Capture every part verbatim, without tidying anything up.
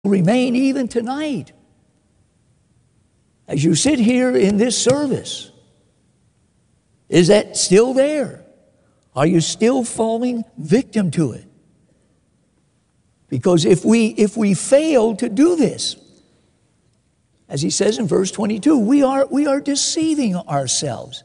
remain even tonight. As you sit here in this service, is that still there? Are you still falling victim to it? Because if we if we fail to do this, as he says in verse twenty-two, we are we are deceiving ourselves.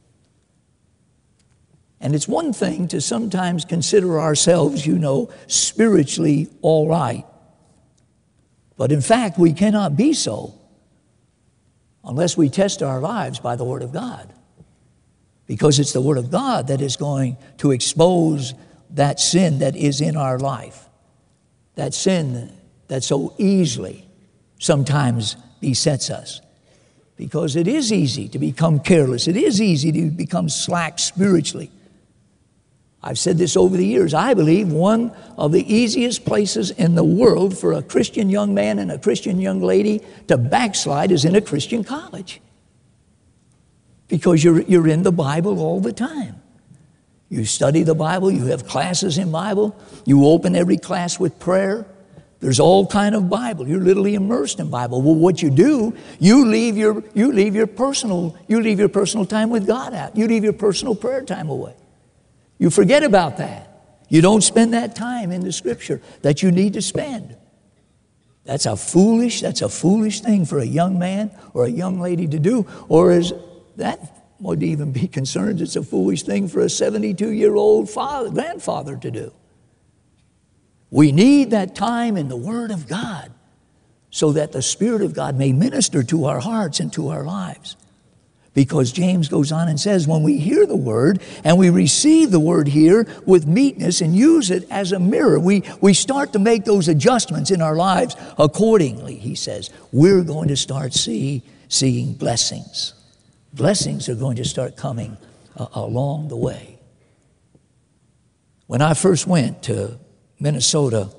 And it's one thing to sometimes consider ourselves, you know, spiritually all right. But in fact, we cannot be so unless we test our lives by the Word of God. Because it's the Word of God that is going to expose that sin that is in our life. That sin that so easily sometimes besets us. Because it is easy to become careless. It is easy to become slack spiritually. I've said this over the years. I believe one of the easiest places in the world for a Christian young man and a Christian young lady to backslide is in a Christian college. Because you're, you're in the Bible all the time. You study the Bible, you have classes in Bible, you open every class with prayer. There's all kind of Bible. You're literally immersed in Bible. Well, what you do, you leave your you leave your personal you leave your personal time with God out. You leave your personal prayer time away. You forget about that. You don't spend that time in the Scripture that you need to spend. That's a foolish, that's a foolish thing for a young man or a young lady to do. Or as that would even be concerned, it's a foolish thing for a seventy-two-year-old father, grandfather to do. We need that time in the Word of God so that the Spirit of God may minister to our hearts and to our lives. Because James goes on and says, when we hear the Word and we receive the Word here with meekness and use it as a mirror, we, we start to make those adjustments in our lives accordingly, he says. We're going to start see, seeing blessings. Blessings are going to start coming uh, along the way. When I first went to Minnesota,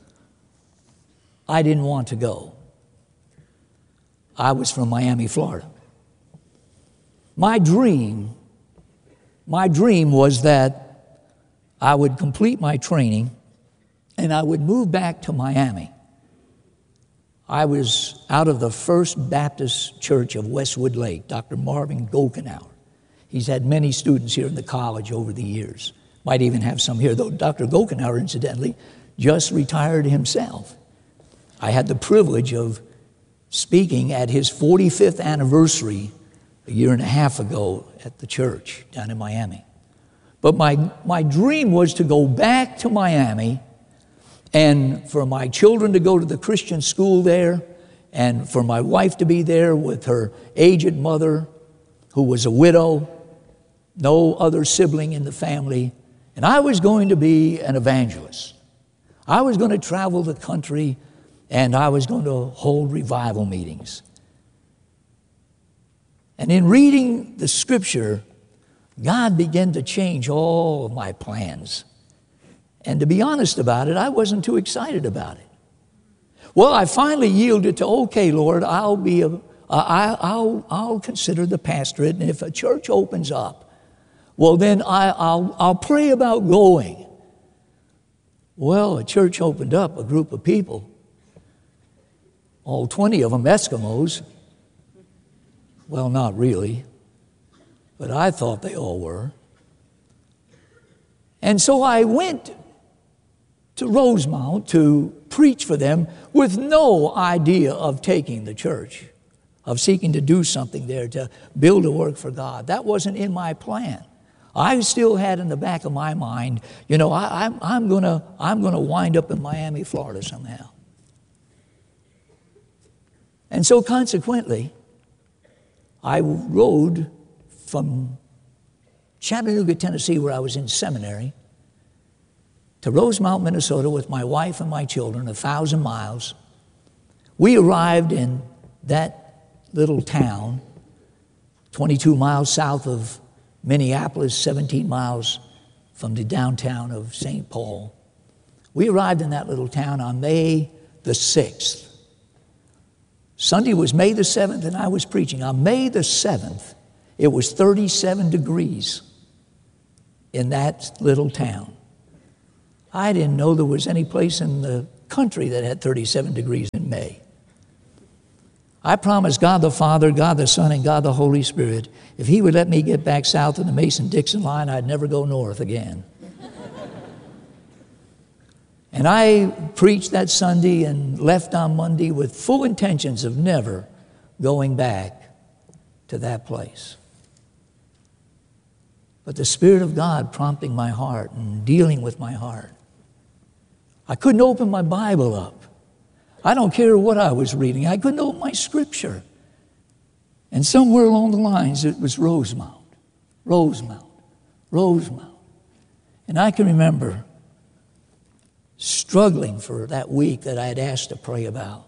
I didn't want to go. I was from Miami, Florida. My dream, my dream was that I would complete my training and I would move back to Miami. I was out of the First Baptist Church of Westwood Lake, Doctor Marvin Gokenauer. He's had many students here in the college over the years. Might even have some here, though Doctor Gokenauer, incidentally, just retired himself. I had the privilege of speaking at his forty-fifth anniversary a year and a half ago at the church down in Miami. But my, my dream was to go back to Miami and for my children to go to the Christian school there and for my wife to be there with her aged mother who was a widow, no other sibling in the family. And I was going to be an evangelist. I was going to travel the country and I was going to hold revival meetings. And in reading the Scripture, God began to change all of my plans. And to be honest about it, I wasn't too excited about it. Well, I finally yielded to, okay, Lord, I'll be a, I, I'll, I'll consider the pastorate, and if a church opens up, well, then I, I'll, I'll pray about going. Well, a church opened up, a group of people, all twenty of them Eskimos. Well, not really, but I thought they all were. And so I went to Rosemount to preach for them with no idea of taking the church, of seeking to do something there, to build a work for God. That wasn't in my plan. I still had in the back of my mind, you know, I, I'm, I'm gonna, I'm gonna wind up in Miami, Florida somehow. And so consequently, I rode from Chattanooga, Tennessee, where I was in seminary, to Rosemount, Minnesota with my wife and my children, a thousand miles. We arrived in that little town, twenty-two miles south of Minneapolis, seventeen miles from the downtown of Saint Paul. We arrived in that little town on May the sixth. Sunday was May the seventh, and I was preaching. On May the seventh, it was thirty-seven degrees in that little town. I didn't know there was any place in the country that had thirty-seven degrees in May. I promised God the Father, God the Son, and God the Holy Spirit, if He would let me get back south of the Mason-Dixon line, I'd never go north again. And I preached that Sunday and left on Monday with full intentions of never going back to that place. But the Spirit of God prompting my heart and dealing with my heart. I couldn't open my Bible up. I don't care what I was reading. I couldn't open my scripture. And somewhere along the lines it was Rosemount, Rosemount, Rosemount. And I can remember struggling for that week that I had asked to pray about.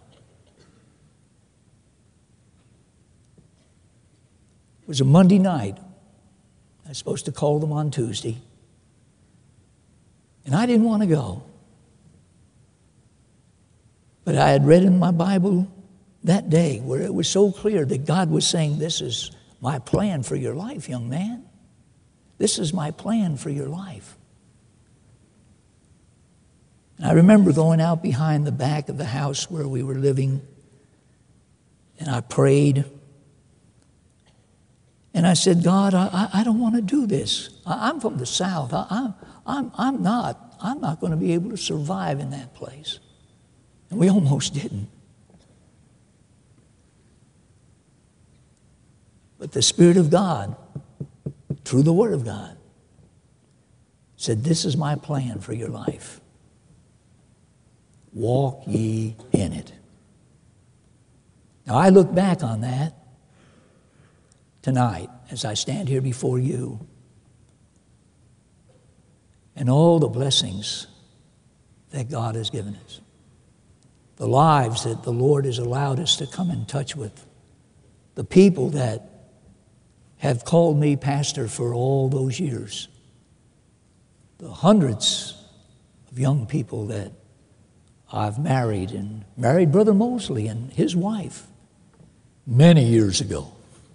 It was a Monday night. I was supposed to call them on Tuesday. And I didn't want to go. But I had read in my Bible that day where it was so clear that God was saying, this is my plan for your life, young man. This is my plan for your life. And I remember going out behind the back of the house where we were living, and I prayed. And I said, God, I, I don't want to do this. I, I'm from the South. I, I'm, I'm, I'm not, I'm not going to be able to survive in that place. And we almost didn't. But the Spirit of God, through the Word of God, said, this is my plan for your life. Walk ye in it. Now I look back on that tonight as I stand here before you and all the blessings that God has given us. The lives that the Lord has allowed us to come in touch with. The people that have called me pastor for all those years. The hundreds of young people that I've married and married Brother Mosley and his wife many years ago.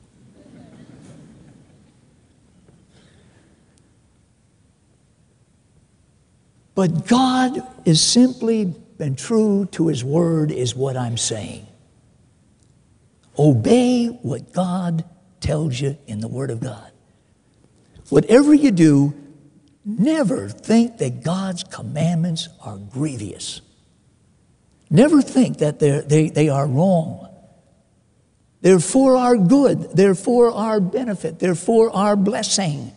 But God has simply been true to His Word is what I'm saying. Obey what God tells you in the Word of God. Whatever you do, never think that God's commandments are grievous. Never think that they're, they, they are wrong. They're for our good. They're for our benefit. They're for our blessing.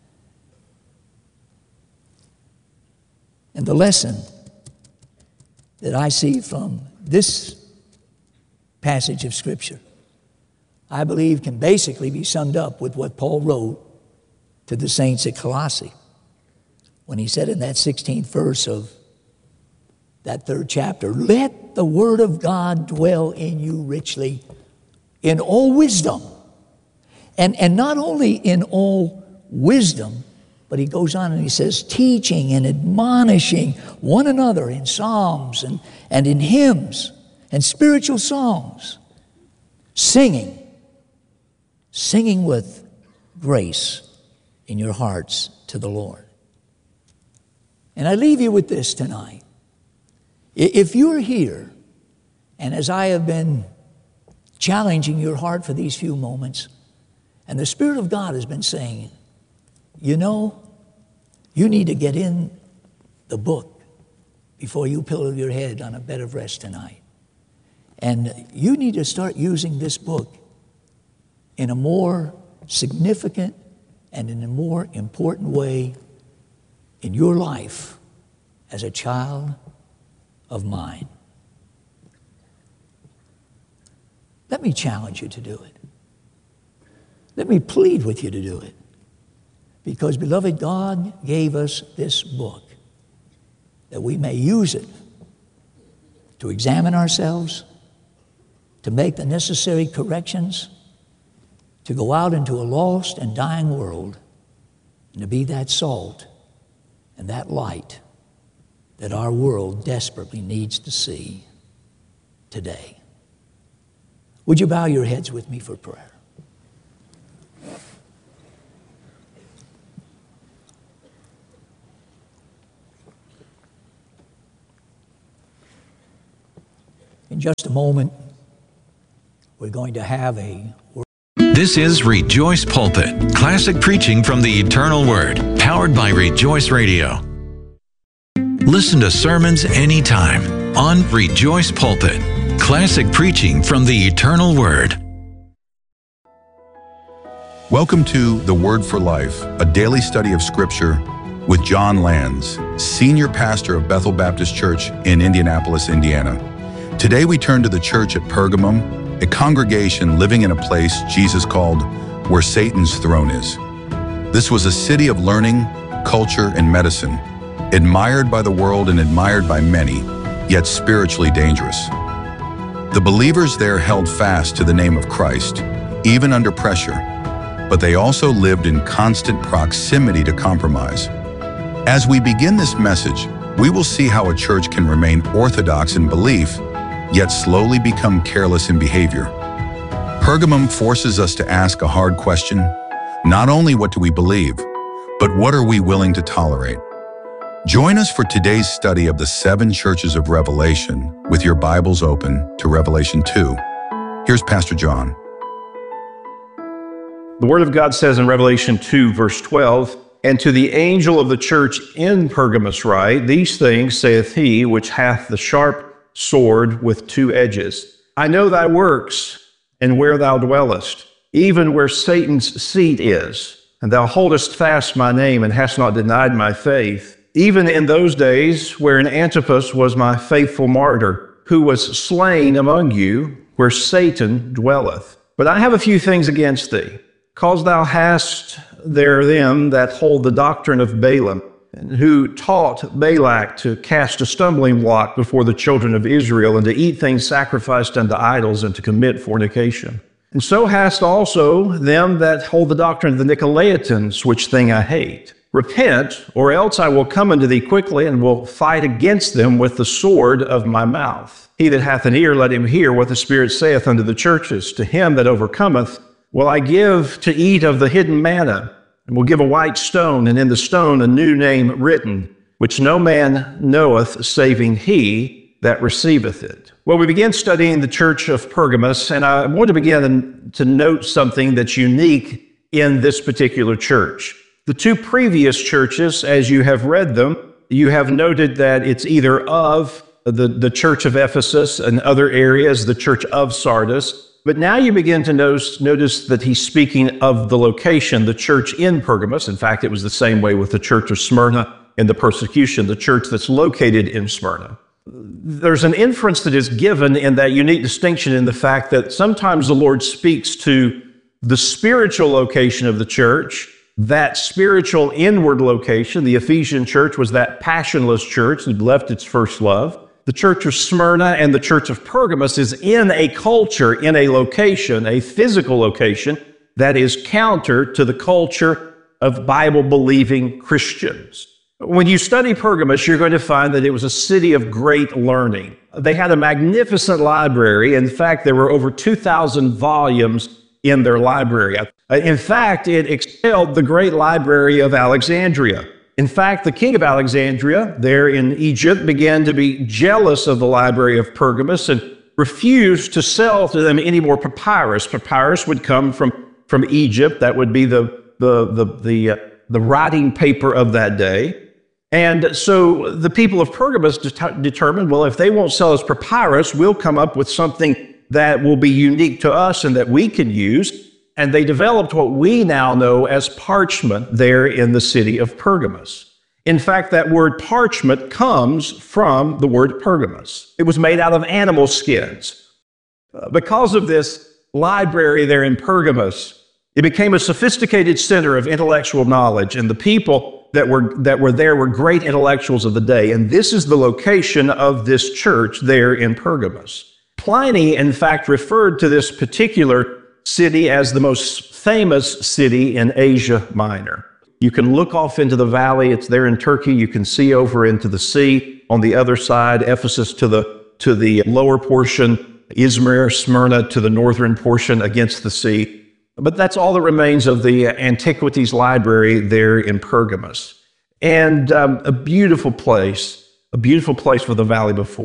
And the lesson that I see from this passage of Scripture, I believe can basically be summed up with what Paul wrote to the saints at Colossae when he said in that sixteenth verse of that third chapter, let the word of God dwell in you richly in all wisdom. And, and not only in all wisdom, but he goes on and he says, teaching and admonishing one another in psalms and, and in hymns and spiritual songs, singing, singing with grace in your hearts to the Lord. And I leave you with this tonight. If you're here, and as I have been challenging your heart for these few moments, and the Spirit of God has been saying, you know, you need to get in the book before you pillow your head on a bed of rest tonight. And you need to start using this book in a more significant and in a more important way in your life as a child of mine. Let me challenge you to do it. Let me plead with you to do it. Because, beloved, God gave us this book that we may use it to examine ourselves, to make the necessary corrections, to go out into a lost and dying world, and to be that salt and that light that our world desperately needs to see today. Would you bow your heads with me for prayer? In just a moment, we're going to have a word. This is Rejoice Pulpit, classic preaching from the Eternal Word, powered by Rejoice Radio. Listen to sermons anytime on Rejoice Pulpit, classic preaching from the Eternal Word. Welcome to The Word for Life, a daily study of Scripture with John Lands, Senior Pastor of Bethel Baptist Church in Indianapolis, Indiana. Today we turn to the church at Pergamum, a congregation living in a place Jesus called where Satan's throne is. This was a city of learning, culture, and medicine, admired by the world and admired by many, yet spiritually dangerous. The believers there held fast to the name of Christ, even under pressure, but they also lived in constant proximity to compromise. As we begin this message, we will see how a church can remain orthodox in belief, yet slowly become careless in behavior. Pergamum forces us to ask a hard question. Not only what do we believe, but what are we willing to tolerate? Join us for today's study of the seven churches of Revelation with your Bibles open to Revelation two. Here's Pastor John. The Word of God says in Revelation two, verse twelve, "And to the angel of the church in Pergamos write, These things saith he which hath the sharp sword with two edges. I know thy works, and where thou dwellest, even where Satan's seat is. And thou holdest fast my name, and hast not denied my faith, even in those days wherein Antipas was my faithful martyr, who was slain among you, where Satan dwelleth. But I have a few things against thee, cause thou hast there them that hold the doctrine of Balaam, who taught Balak to cast a stumbling block before the children of Israel, and to eat things sacrificed unto idols, and to commit fornication. And so hast also them that hold the doctrine of the Nicolaitans, which thing I hate. Repent, or else I will come unto thee quickly, and will fight against them with the sword of my mouth. He that hath an ear, let him hear what the Spirit saith unto the churches. To him that overcometh will I give to eat of the hidden manna, and will give a white stone, and in the stone a new name written, which no man knoweth, saving he that receiveth it." Well, we begin studying the church of Pergamos, and I want to begin to note something that's unique in this particular church. The two previous churches, as you have read them, you have noted that it's either of the, the church of Ephesus and other areas, the church of Sardis. But now you begin to notice, notice that he's speaking of the location, the church in Pergamos. In fact, it was the same way with the church of Smyrna in the persecution, the church that's located in Smyrna. There's an inference that is given in that unique distinction in the fact that sometimes the Lord speaks to the spiritual location of the church, that spiritual inward location. The Ephesian church was that passionless church that left its first love. The church of Smyrna and the church of Pergamos is in a culture, in a location, a physical location that is counter to the culture of Bible-believing Christians. When you study Pergamos, you're going to find that it was a city of great learning. They had a magnificent library. In fact, there were over two thousand volumes in their library. In fact, it excelled the great library of Alexandria. In fact, the king of Alexandria, there in Egypt, began to be jealous of the library of Pergamos and refused to sell to them any more papyrus. Papyrus would come from, from Egypt. That would be the, the, the, the, uh, the writing paper of that day. And so the people of Pergamos det- determined, well, if they won't sell us papyrus, we'll come up with something that will be unique to us and that we can use. And they developed what we now know as parchment there in the city of Pergamos. In fact, that word parchment comes from the word Pergamos. It was made out of animal skins. Because of this library there in Pergamos, it became a sophisticated center of intellectual knowledge, and the people that were, that were there were great intellectuals of the day. And this is the location of this church there in Pergamos. Pliny, in fact, referred to this particular city as the most famous city in Asia Minor. You can look off into the valley. It's there in Turkey. You can see over into the sea on the other side, Ephesus to the, to the lower portion, Izmir, Smyrna to the northern portion against the sea. But that's all that remains of the Antiquities Library there in Pergamos. And um, a beautiful place, a beautiful place with the valley before it.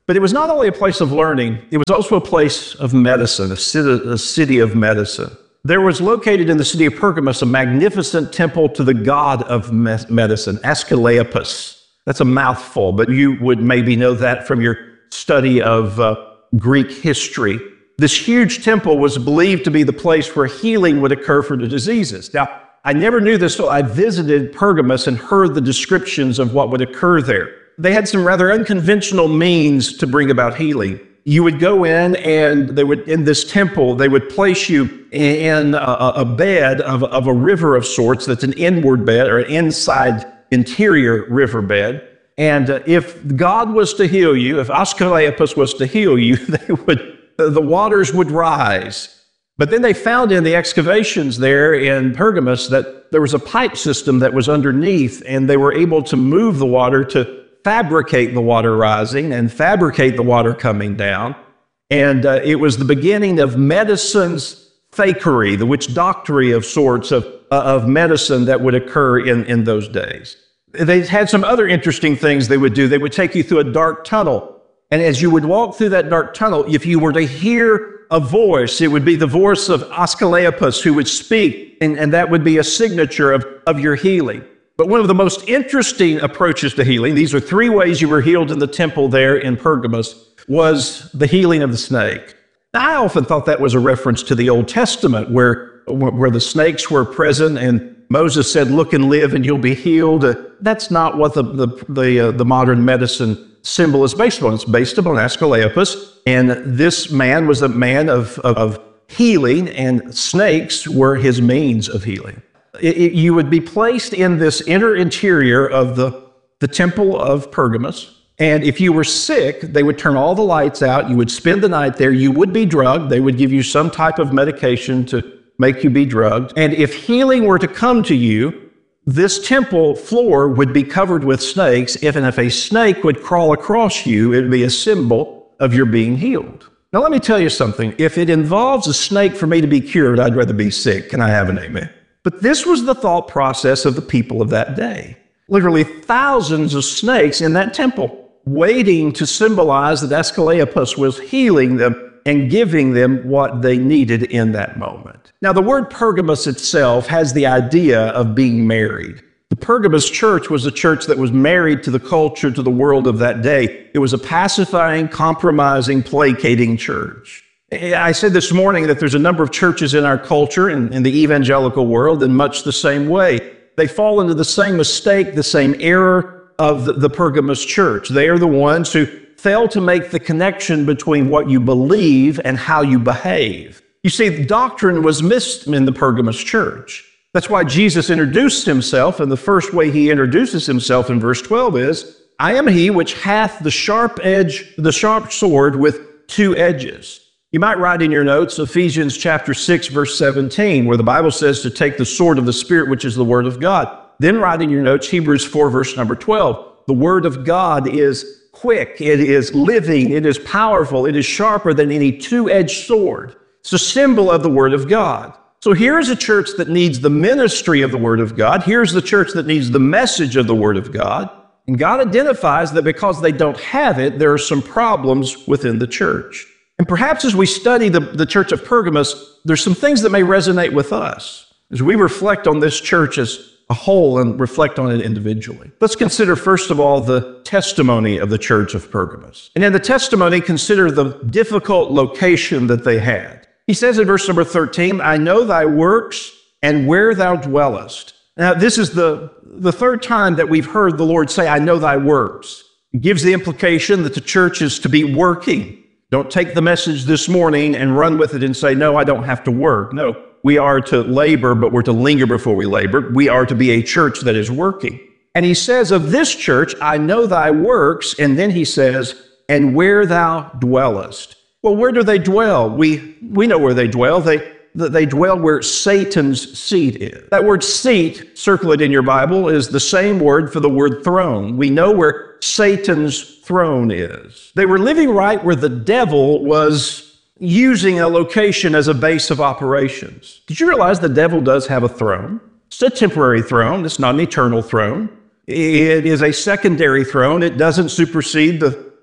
But it was not only a place of learning, it was also a place of medicine, a city, a city of medicine. There was located in the city of Pergamos a magnificent temple to the god of me- medicine, Asclepius. That's a mouthful, but you would maybe know that from your study of uh, Greek history. This huge temple was believed to be the place where healing would occur for the diseases. Now, I never knew this until I visited Pergamos and heard the descriptions of what would occur there. They had some rather unconventional means to bring about healing. You would go in and they would, in this temple, they would place you in a, a bed of, of a river of sorts that's an inward bed or an inside interior riverbed. And uh, if God was to heal you, if Asclepius was to heal you, they would, the waters would rise. But then they found in the excavations there in Pergamos that there was a pipe system that was underneath, and they were able to move the water to fabricate the water rising and fabricate the water coming down. And uh, it was the beginning of medicine's fakery, the witch doctory of sorts of, uh, of medicine that would occur in, in those days. They had some other interesting things they would do. They would take you through a dark tunnel. And as you would walk through that dark tunnel, if you were to hear a voice, it would be the voice of Asclepius who would speak, and, and that would be a signature of, of your healing. But one of the most interesting approaches to healing, these are three ways you were healed in the temple there in Pergamos, was the healing of the snake. Now, I often thought that was a reference to the Old Testament where, where the snakes were present and Moses said, look and live and you'll be healed. Uh, that's not what the, the, the, uh, the modern medicine symbol is based on. It's based upon Asclepius, and this man was a man of, of, of healing, and snakes were his means of healing. It, it, you would be placed in this inner interior of the, the temple of Pergamos, and if you were sick, they would turn all the lights out. You would spend the night there. You would be drugged. They would give you some type of medication to make you be drugged. And if healing were to come to you, this temple floor would be covered with snakes. If and if a snake would crawl across you, it would be a symbol of your being healed. Now, let me tell you something. If it involves a snake for me to be cured, I'd rather be sick. Can I have an amen? But this was the thought process of the people of that day. Literally thousands of snakes in that temple, waiting to symbolize that Asclepius was healing them and giving them what they needed in that moment. Now, the word Pergamos itself has the idea of being married. The Pergamos church was a church that was married to the culture, to the world of that day. It was a pacifying, compromising, placating church. I said this morning that there's a number of churches in our culture and in the evangelical world in much the same way. They fall into the same mistake, the same error of the, the Pergamos church. They are the ones who fail to make the connection between what you believe and how you behave. You see, the doctrine was missed in the Pergamos church. That's why Jesus introduced himself, and the first way he introduces himself in verse twelve is, I am he which hath the sharp edge, the sharp sword with two edges. You might write in your notes Ephesians chapter six, verse seventeen, where the Bible says to take the sword of the Spirit, which is the word of God. Then write in your notes Hebrews four, verse number twelve. The word of God is quick, it is living, it is powerful, it is sharper than any two-edged sword. It's a symbol of the word of God. So here's a church that needs the ministry of the word of God. Here's the church that needs the message of the word of God. And God identifies that because they don't have it, there are some problems within the church. And perhaps as we study the, the church of Pergamos, there's some things that may resonate with us as we reflect on this church as a whole and reflect on it individually. Let's consider, first of all, the testimony of the church of Pergamos. And in the testimony, consider the difficult location that they had. He says in verse number thirteen, I know thy works and where thou dwellest. Now, this is the, the third time that we've heard the Lord say, I know thy works. It gives the implication that the church is to be working. Don't take the message this morning and run with it and say, no, I don't have to work. No. We are to labor, but we're to linger before we labor. We are to be a church that is working. And he says of this church, I know thy works. And then he says, and where thou dwellest. Well, where do they dwell? We, we know where they dwell. They, they dwell where Satan's seat is. That word seat, circle it in your Bible, is the same word for the word throne. We know where Satan's throne is. They were living right where the devil was using a location as a base of operations. Did you realize the devil does have a throne? It's a temporary throne. It's not an eternal throne. It is a secondary throne. It doesn't supersede the,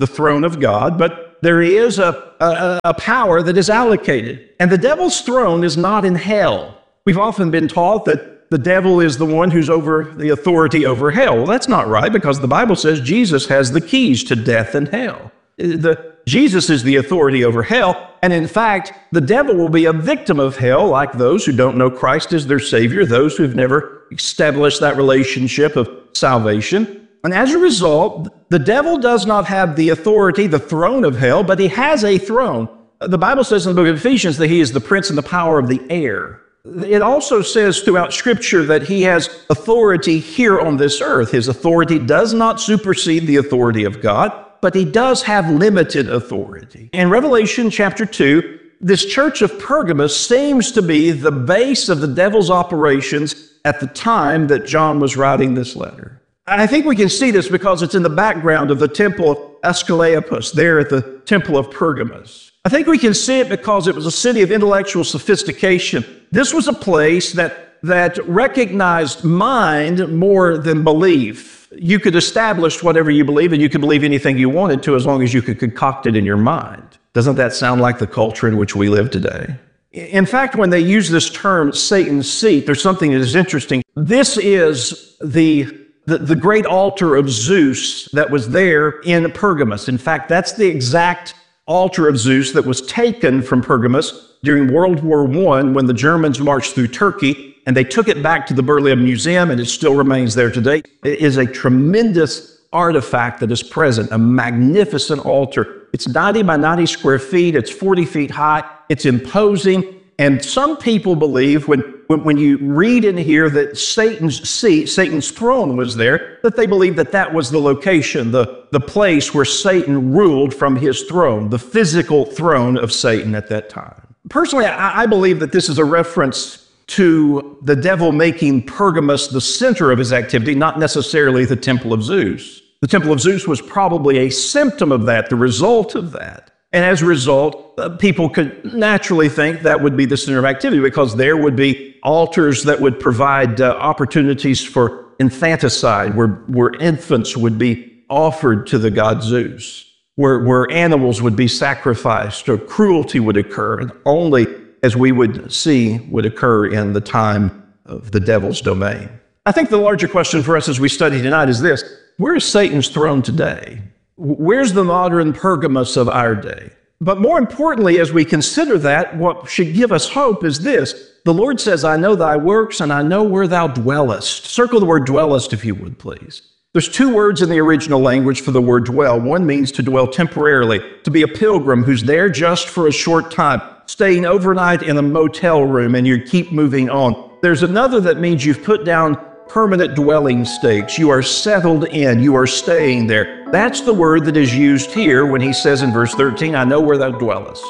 the throne of God, but there is a, a, a power that is allocated. And the devil's throne is not in hell. We've often been taught that the devil is the one who's over the authority over hell. Well, that's not right, because the Bible says Jesus has the keys to death and hell. The, Jesus is the authority over hell, and in fact, the devil will be a victim of hell, like those who don't know Christ as their Savior, those who've never established that relationship of salvation. And as a result, the devil does not have the authority, the throne of hell, but he has a throne. The Bible says in the book of Ephesians that he is the prince and the power of the air. It also says throughout Scripture that he has authority here on this earth. His authority does not supersede the authority of God, but he does have limited authority. In Revelation chapter two, this church of Pergamos seems to be the base of the devil's operations at the time that John was writing this letter. I think we can see this because it's in the background of the temple of Asclepius, there at the temple of Pergamos. I think we can see it because it was a city of intellectual sophistication. This was a place that, that recognized mind more than belief. You could establish whatever you believe, and you could believe anything you wanted to as long as you could concoct it in your mind. Doesn't that sound like the culture in which we live today? In fact, when they use this term, Satan's seat, there's something that is interesting. This is the, the, the great altar of Zeus that was there in Pergamos. In fact, that's the exact altar of Zeus that was taken from Pergamos during World War One when the Germans marched through Turkey, and they took it back to the Berlin Museum, and it still remains there today. It is a tremendous artifact that is present, a magnificent altar. It's ninety by ninety square feet, it's forty feet high, it's imposing, and some people believe when, when, when you read in here that Satan's seat, Satan's throne was there, that they believe that that was the location, the, the place where Satan ruled from his throne, the physical throne of Satan at that time. Personally, I, I believe that this is a reference to the devil making Pergamos the center of his activity, not necessarily the temple of Zeus. The temple of Zeus was probably a symptom of that, the result of that. And as a result, uh, people could naturally think that would be the center of activity because there would be altars that would provide uh, opportunities for infanticide, where, where infants would be offered to the god Zeus, where, where animals would be sacrificed or cruelty would occur, and only, as we would see, would occur in the time of the devil's domain. I think the larger question for us as we study tonight is this: where is Satan's throne today? Where's the modern Pergamos of our day? But more importantly, as we consider that, what should give us hope is this. The Lord says, I know thy works, and I know where thou dwellest. Circle the word dwellest, if you would, please. There's two words in the original language for the word dwell. One means to dwell temporarily, to be a pilgrim who's there just for a short time, staying overnight in a motel room, and you keep moving on. There's another that means you've put down permanent dwelling stakes. You are settled in. You are staying there. That's the word that is used here when he says in verse thirteen, I know where thou dwellest.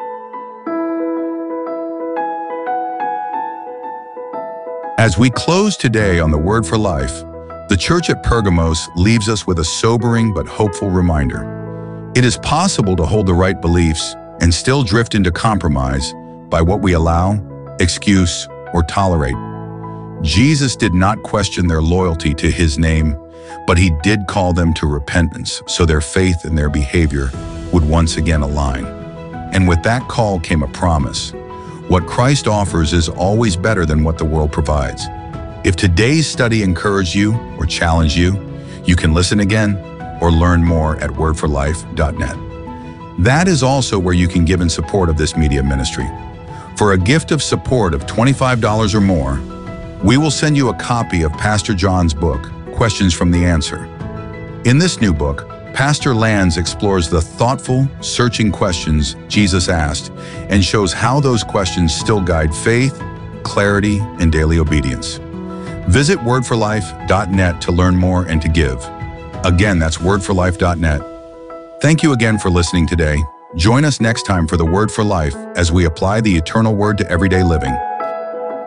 As we close today on the Word for Life, the church at Pergamos leaves us with a sobering but hopeful reminder. It is possible to hold the right beliefs and still drift into compromise by what we allow, excuse, or tolerate. Jesus did not question their loyalty to his name, but he did call them to repentance so their faith and their behavior would once again align. And with that call came a promise. What Christ offers is always better than what the world provides. If today's study encouraged you or challenged you, you can listen again or learn more at word for life dot net. That is also where you can give in support of this media ministry. For a gift of support of twenty-five dollars or more, we will send you a copy of Pastor John's book, Questions from the Answer. In this new book, Pastor Lands explores the thoughtful, searching questions Jesus asked and shows how those questions still guide faith, clarity, and daily obedience. Visit word for life dot net to learn more and to give. Again, that's word for life dot net. Thank you again for listening today. Join us next time for the Word for Life as we apply the eternal word to everyday living.